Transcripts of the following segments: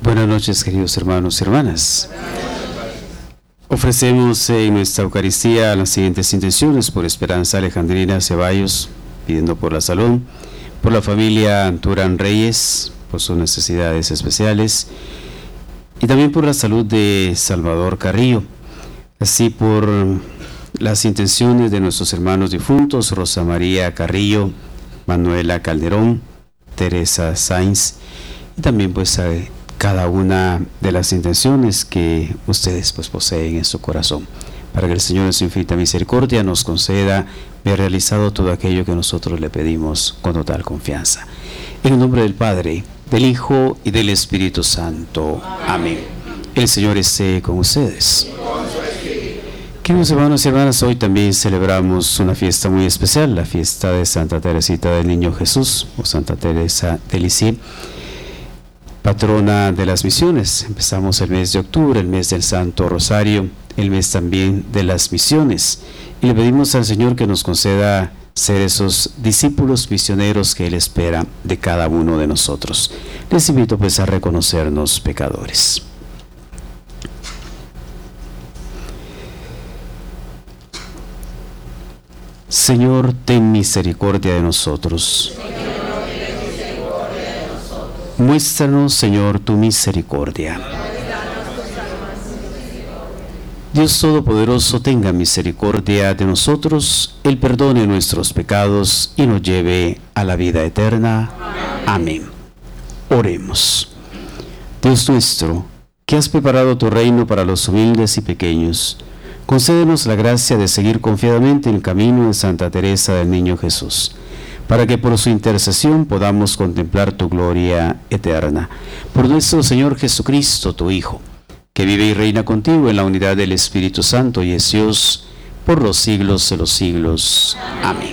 Buenas noches, queridos hermanos y hermanas. Ofrecemos en nuestra Eucaristía las siguientes intenciones: por Esperanza Alejandrina Ceballos, pidiendo por la salud; por la familia Turán Reyes, por sus necesidades especiales; y también por la salud de Salvador Carrillo. Así por las intenciones de nuestros hermanos difuntos: Rosa María Carrillo, Manuela Calderón, Teresa Sainz, y también pues cada una de las intenciones que ustedes pues poseen en su corazón, para que el Señor en su infinita misericordia nos conceda ver realizado todo aquello que nosotros le pedimos con total confianza. En el nombre del Padre, del Hijo y del Espíritu Santo. Amén. El Señor esté con ustedes. Queridos hermanos y hermanas, hoy también celebramos una fiesta muy especial, la fiesta de Santa Teresita del Niño Jesús, o Santa Teresa de Lisieux, patrona de las misiones. Empezamos el mes de octubre, el mes del Santo Rosario, el mes también de las misiones, y le pedimos al Señor que nos conceda ser esos discípulos misioneros que Él espera de cada uno de nosotros. Les invito pues a reconocernos pecadores. Señor, ten misericordia de nosotros. Muéstranos, Señor, tu misericordia. Dios Todopoderoso, tenga misericordia de nosotros, Él perdone nuestros pecados y nos lleve a la vida eterna. Amén. Oremos. Dios nuestro, que has preparado tu reino para los humildes y pequeños, concédenos la gracia de seguir confiadamente el camino de Santa Teresa del Niño Jesús, para que por su intercesión podamos contemplar tu gloria eterna. Por nuestro Señor Jesucristo, tu Hijo, que vive y reina contigo en la unidad del Espíritu Santo y es Dios por los siglos de los siglos. Amén.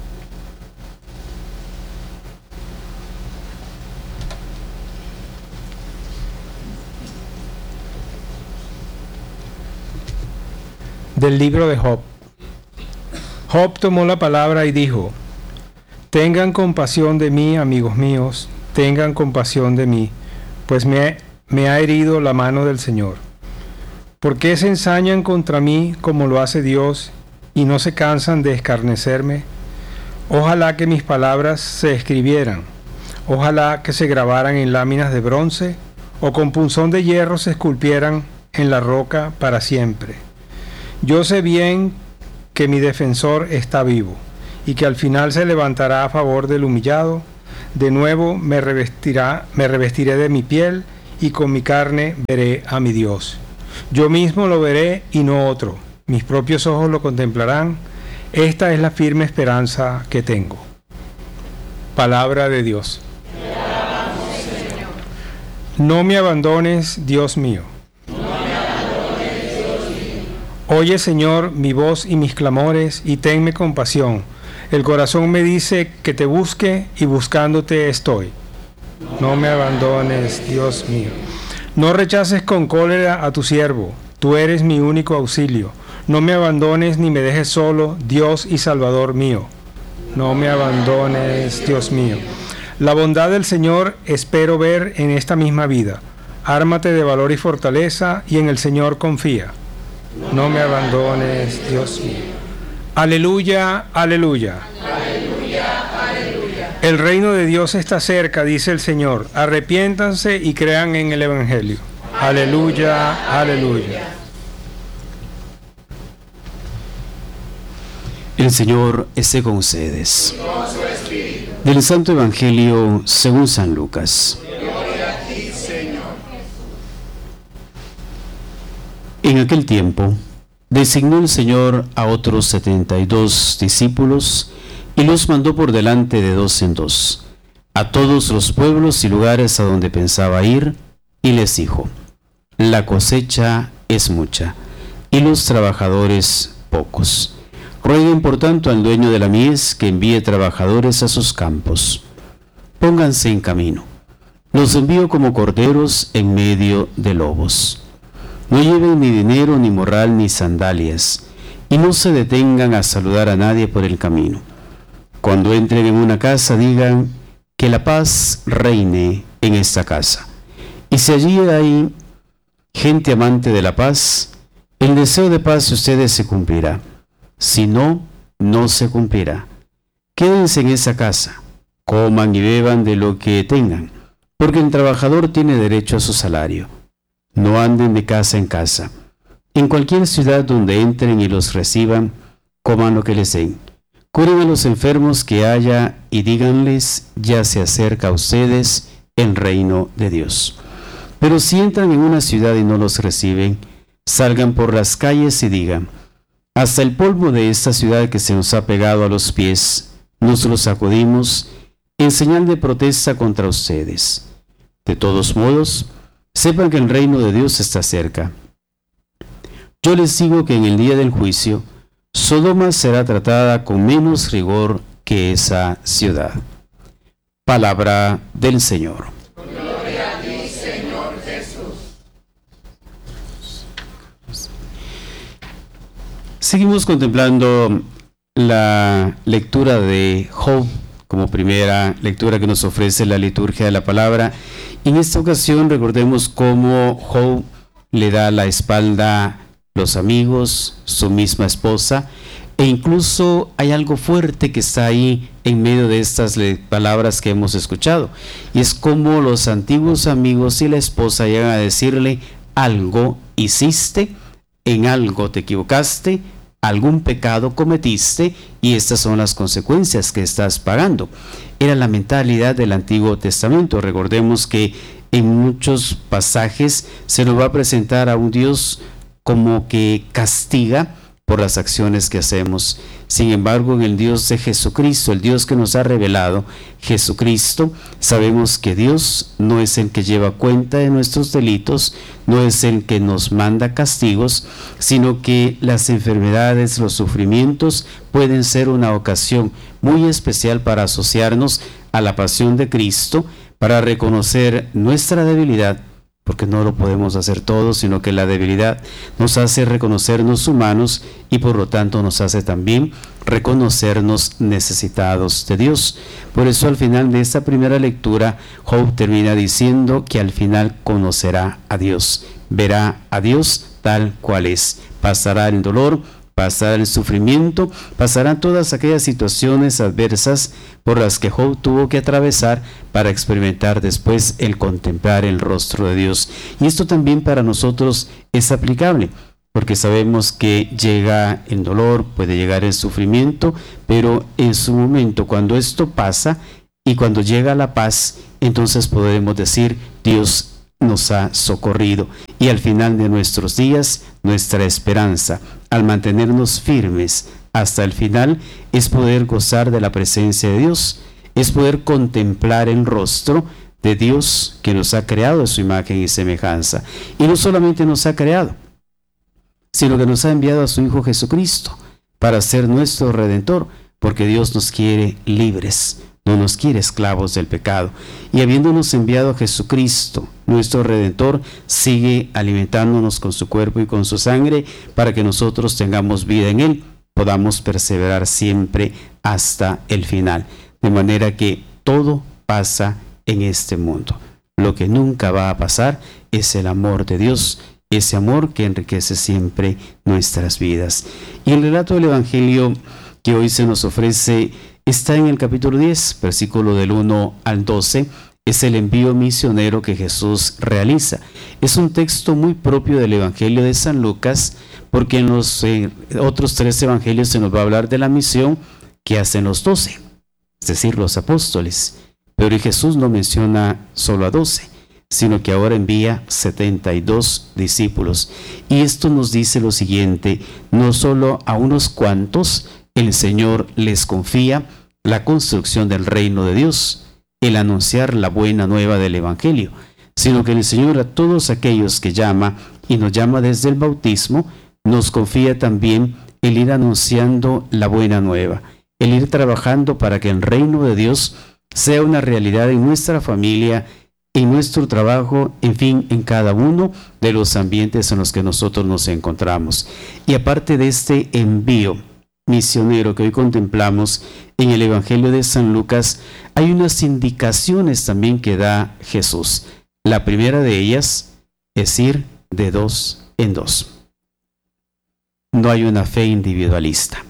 Del libro de Job. Job tomó la palabra y dijo: Tengan compasión de mí, amigos míos, tengan compasión de mí, pues me ha herido la mano del Señor. ¿Por qué se ensañan contra mí como lo hace Dios y no se cansan de escarnecerme? Ojalá que mis palabras se escribieran, ojalá que se grabaran en láminas de bronce o con punzón de hierro se esculpieran en la roca para siempre. Yo sé bien que mi defensor está vivo y que al final se levantará a favor del humillado. De nuevo me revestiré de mi piel y con mi carne veré a mi Dios. Yo mismo lo veré y no otro. Mis propios ojos lo contemplarán. Esta es la firme esperanza que tengo. Palabra de Dios. No me abandones, Dios mío. Oye, Señor, mi voz y mis clamores, y tenme compasión. El corazón me dice que te busque, y buscándote estoy. No me abandones, Dios mío. No rechaces con cólera a tu siervo. Tú eres mi único auxilio. No me abandones ni me dejes solo, Dios y Salvador mío. No me abandones, Dios mío. La bondad del Señor espero ver en esta misma vida. Ármate de valor y fortaleza, y en el Señor confía. No me abandones, Dios mío. Aleluya, aleluya. Aleluya, aleluya. El reino de Dios está cerca, dice el Señor. Arrepiéntanse y crean en el Evangelio. Aleluya, aleluya. El Señor esté con ustedes. Del Santo Evangelio según San Lucas. En aquel tiempo, designó el Señor a otros 72 discípulos y los mandó por delante de 2 en 2, a todos los pueblos y lugares a donde pensaba ir, y les dijo: La cosecha es mucha, y los trabajadores pocos. Rueguen por tanto al dueño de la mies que envíe trabajadores a sus campos. Pónganse en camino. Los envío como corderos en medio de lobos. No lleven ni dinero, ni morral, ni sandalias, y no se detengan a saludar a nadie por el camino. Cuando entren en una casa, digan: que la paz reine en esta casa. Y si allí hay gente amante de la paz, el deseo de paz de ustedes se cumplirá. Si no, no se cumplirá. Quédense en esa casa, coman y beban de lo que tengan, porque el trabajador tiene derecho a su salario. No anden de casa en casa. En cualquier ciudad donde entren y los reciban, coman lo que les den. Curen a los enfermos que haya y díganles, ya se acerca a ustedes el reino de Dios. Pero si entran en una ciudad y no los reciben, salgan por las calles y digan, hasta el polvo de esta ciudad que se nos ha pegado a los pies, nos lo sacudimos en señal de protesta contra ustedes. De todos modos, sepan que el reino de Dios está cerca. Yo les digo que en el día del juicio, Sodoma será tratada con menos rigor que esa ciudad. Palabra del Señor. Gloria a ti, Señor Jesús. Seguimos contemplando la lectura de Job como primera lectura que nos ofrece la liturgia de la palabra. En esta ocasión recordemos cómo Job le da la espalda los amigos, su misma esposa, e incluso hay algo fuerte que está ahí en medio de estas palabras que hemos escuchado, y es como los antiguos amigos y la esposa llegan a decirle, algo hiciste, en algo te equivocaste, algún pecado cometiste y estas son las consecuencias que estás pagando. Era la mentalidad del Antiguo Testamento. Recordemos que en muchos pasajes se nos va a presentar a un Dios como que castiga por las acciones que hacemos. Sin embargo, en el Dios de Jesucristo, el Dios que nos ha revelado, Jesucristo, sabemos que Dios no es el que lleva cuenta de nuestros delitos, no es el que nos manda castigos, sino que las enfermedades, los sufrimientos pueden ser una ocasión muy especial para asociarnos a la pasión de Cristo, para reconocer nuestra debilidad, porque no lo podemos hacer todo, sino que la debilidad nos hace reconocernos humanos y por lo tanto nos hace también reconocernos necesitados de Dios. Por eso al final de esta primera lectura, Job termina diciendo que al final conocerá a Dios, verá a Dios tal cual es, pasará el dolor, pasará el sufrimiento, pasarán todas aquellas situaciones adversas por las que Job tuvo que atravesar para experimentar después el contemplar el rostro de Dios. Y esto también para nosotros es aplicable, porque sabemos que llega el dolor, puede llegar el sufrimiento, pero en su momento, cuando esto pasa y cuando llega la paz, entonces podemos decir, Dios nos ha socorrido. Y al final de nuestros días, nuestra esperanza, al mantenernos firmes hasta el final, es poder gozar de la presencia de Dios, es poder contemplar el rostro de Dios que nos ha creado a su imagen y semejanza. Y no solamente nos ha creado, sino que nos ha enviado a su Hijo Jesucristo para ser nuestro Redentor, porque Dios nos quiere libres, no nos quiere esclavos del pecado. Y habiéndonos enviado a Jesucristo, nuestro Redentor, sigue alimentándonos con su cuerpo y con su sangre para que nosotros tengamos vida en Él, podamos perseverar siempre hasta el final. De manera que todo pasa en este mundo. Lo que nunca va a pasar es el amor de Dios, ese amor que enriquece siempre nuestras vidas. Y el relato del Evangelio que hoy se nos ofrece está en el capítulo 10, versículo del 1 al 12, es el envío misionero que Jesús realiza. Es un texto muy propio del Evangelio de San Lucas, porque en los otros 3 evangelios se nos va a hablar de la misión que hacen los 12, es decir, los apóstoles. Pero Jesús no menciona solo a 12, sino que ahora envía 72 discípulos. Y esto nos dice lo siguiente: no solo a unos cuantos el Señor les confía la construcción del reino de Dios, el anunciar la buena nueva del Evangelio, sino que el Señor a todos aquellos que llama y nos llama desde el bautismo, nos confía también el ir anunciando la buena nueva, el ir trabajando para que el reino de Dios sea una realidad en nuestra familia, en nuestro trabajo, en fin, en cada uno de los ambientes en los que nosotros nos encontramos. Y aparte de este envío misionero que hoy contemplamos en el Evangelio de San Lucas, hay unas indicaciones también que da Jesús. La primera de ellas es ir de dos en dos. No hay una fe individualista,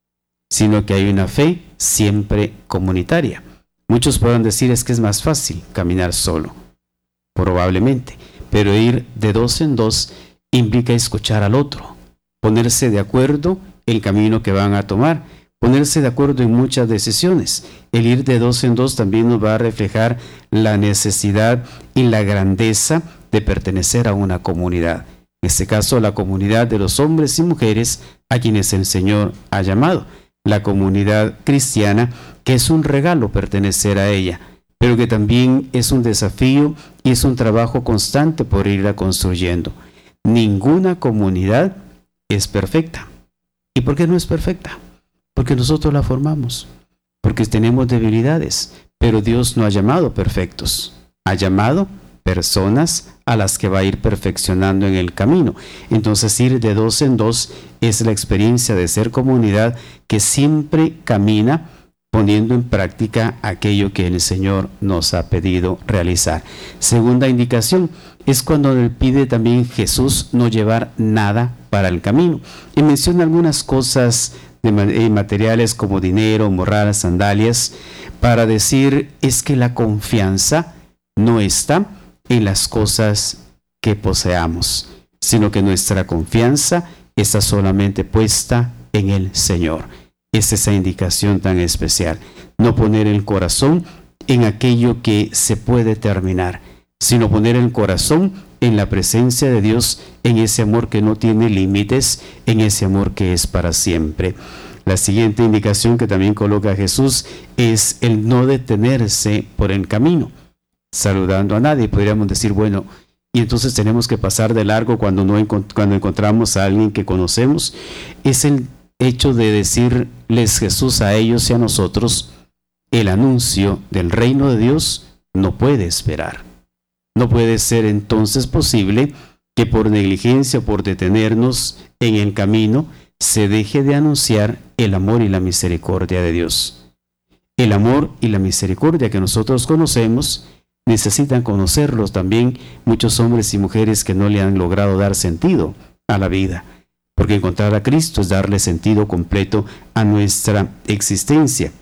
sino que hay una fe siempre comunitaria. Muchos podrán decir es que es más fácil caminar solo, probablemente, pero ir de dos en dos implica escuchar al otro, ponerse de acuerdo el camino que van a tomar, ponerse de acuerdo en muchas decisiones. El ir de dos en dos también nos va a reflejar la necesidad y la grandeza de pertenecer a una comunidad. En este caso, la comunidad de los hombres y mujeres a quienes el Señor ha llamado. La comunidad cristiana, que es un regalo pertenecer a ella, pero que también es un desafío y es un trabajo constante por irla construyendo. Ninguna comunidad es perfecta. ¿Y por qué no es perfecta? Porque nosotros la formamos, porque tenemos debilidades, pero Dios no ha llamado perfectos, ha llamado personas a las que va a ir perfeccionando en el camino. Entonces, ir de dos en dos es la experiencia de ser comunidad que siempre camina poniendo en práctica aquello que el Señor nos ha pedido realizar. Segunda indicación es cuando le pide también Jesús no llevar nada para el camino. Y menciona algunas cosas materiales como dinero, morral, sandalias, para decir es que la confianza no está en las cosas que poseamos, sino que nuestra confianza está solamente puesta en el Señor. Es esa indicación tan especial. No poner el corazón en aquello que se puede terminar, sino poner el corazón en la presencia de Dios, en ese amor que no tiene límites, en ese amor que es para siempre. La siguiente indicación que también coloca Jesús es el no detenerse por el camino, saludando a nadie. Podríamos decir, bueno, y entonces tenemos que pasar de largo cuando encontramos a alguien que conocemos. Es el hecho de decirles Jesús a ellos y a nosotros, el anuncio del reino de Dios no puede esperar. No puede ser entonces posible que por negligencia o por detenernos en el camino se deje de anunciar el amor y la misericordia de Dios. El amor y la misericordia que nosotros conocemos necesitan conocerlos también muchos hombres y mujeres que no le han logrado dar sentido a la vida, porque encontrar a Cristo es darle sentido completo a nuestra existencia.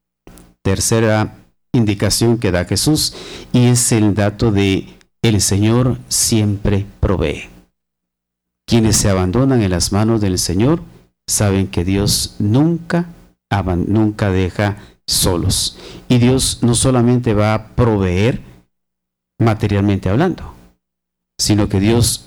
Tercera indicación que da Jesús, y es el dato de el Señor siempre provee. Quienes se abandonan en las manos del Señor saben que Dios nunca deja solos. Y Dios no solamente va a proveer materialmente hablando, sino que Dios